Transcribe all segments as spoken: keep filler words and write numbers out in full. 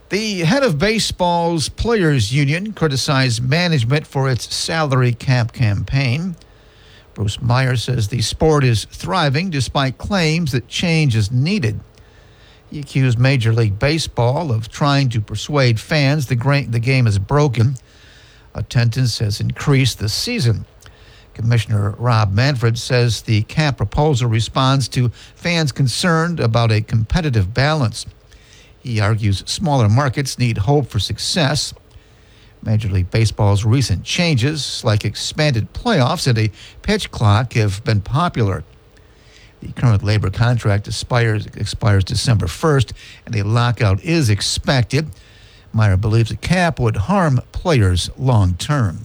The head of baseball's players' union criticized management for its salary cap campaign. Bruce Myers says the sport is thriving despite claims that change is needed. He accused Major League Baseball of trying to persuade fans the, gra- the game is broken. Attendance has increased this season. Commissioner Rob Manfred says the cap proposal responds to fans concerned about a competitive balance. He argues smaller markets need hope for success. Major League Baseball's recent changes, like expanded playoffs and a pitch clock, have been popular. The current labor contract expires, expires December first, and a lockout is expected. Meyer believes a cap would harm players long term.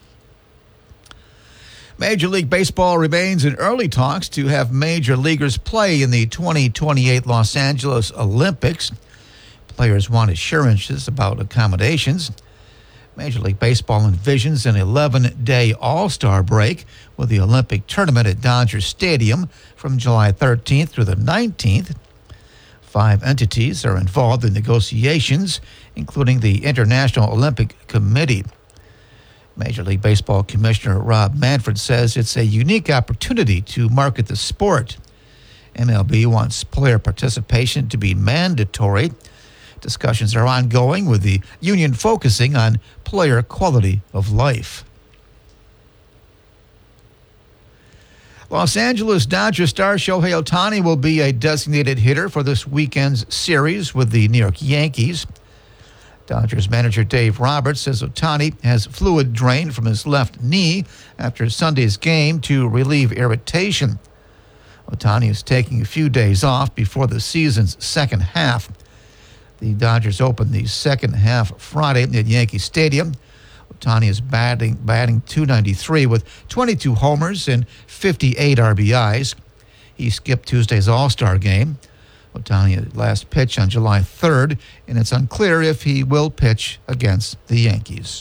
Major League Baseball remains in early talks to have major leaguers play in the twenty twenty-eight Los Angeles Olympics. Players want assurances about accommodations. Major League Baseball envisions an eleven-day All-Star break with the Olympic tournament at Dodger Stadium from July thirteenth through the nineteenth. Five entities are involved in negotiations, including the International Olympic Committee. Major League Baseball Commissioner Rob Manfred says it's a unique opportunity to market the sport. M L B wants player participation to be mandatory. Discussions are ongoing, with the union focusing on player quality of life. Los Angeles Dodgers star Shohei Ohtani will be a designated hitter for this weekend's series with the New York Yankees. Dodgers manager Dave Roberts says Ohtani has fluid drained from his left knee after Sunday's game to relieve irritation. Ohtani is taking a few days off before the season's second half. The Dodgers open the second half Friday at Yankee Stadium. Ohtani is batting batting two ninety-three with twenty-two homers and fifty-eight R B Is. He skipped Tuesday's All-Star game. Ohtani last pitched on July third, and it's unclear if he will pitch against the Yankees.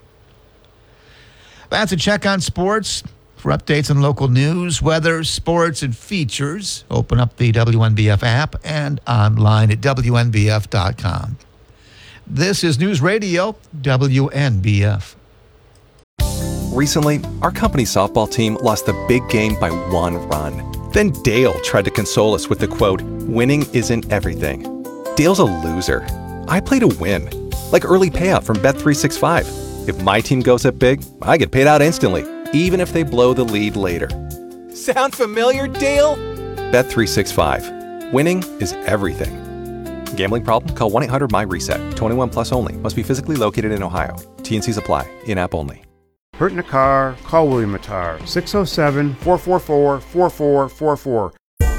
That's a check on sports. For updates on local news, weather, sports, and features, open up the W N B F app and online at W N B F dot com. This is News Radio W N B F. Recently, our company's softball team lost the big game by one run. Then Dale tried to console us with the quote, "Winning isn't everything." Dale's a loser. I play to win, like early payout from Bet three sixty-five. If my team goes up big, I get paid out instantly, even if they blow the lead later. Sound familiar, Dale? Bet three sixty-five. Winning is everything. Gambling problem? Call one eight hundred M Y reset. twenty-one plus only. Must be physically located in Ohio. T and Cs apply. In-app only. Hurt in a car? Call William Attar. six oh seven, four four four, four four four four.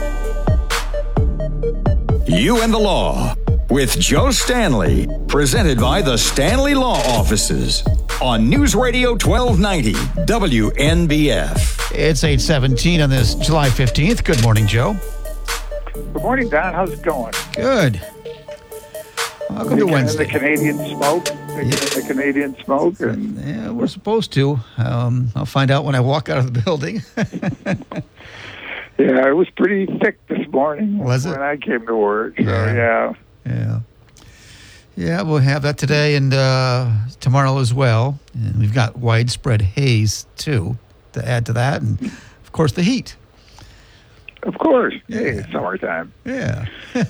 You and the Law with Joe Stanley. Presented by the Stanley Law Offices on News Radio twelve ninety W N B F. It's eight seventeen on this July fifteenth. Good morning, Joe. Good morning, Don. How's it going? Good. Welcome to Wednesday. The Canadian smoke. The, Yeah. the Canadian smoke. And Yeah, we're supposed to. Um, I'll find out when I walk out of the building. yeah, it was pretty thick this morning Was it? when I came to work. So, Yeah. yeah. Yeah. Yeah, we'll have that today and uh, tomorrow as well. And we've got widespread haze, too, to add to that. And, of course, the heat. Of course. Yeah. Hey, it's summertime. Yeah.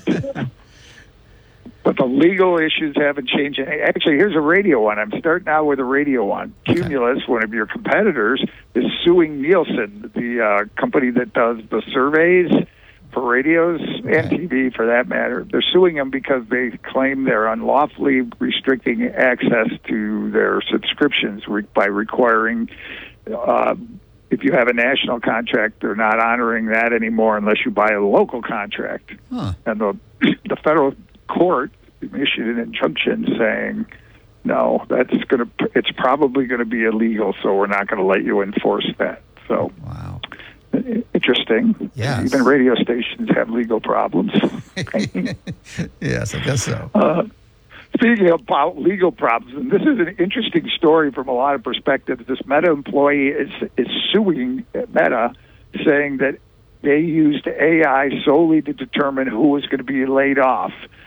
But the legal issues haven't changed. Actually, here's a radio one. I'm starting out with a radio one. Okay. Cumulus, one of your competitors, is suing Nielsen, the uh, company that does the surveys for radios and T V, for that matter. They're suing them because they claim they're unlawfully restricting access to their subscriptions re- by requiring, uh, if you have a national contract, they're not honoring that anymore unless you buy a local contract. Huh. And the the federal court issued an injunction saying, no, that's going to, it's probably going to be illegal, so we're not going to let you enforce that. So, Wow. interesting. Yes. Even radio stations have legal problems. Yes, I guess so. Uh, speaking about legal problems, and this is an interesting story from a lot of perspectives. This Meta employee is is suing Meta, saying that they used A I solely to determine who was going to be laid off.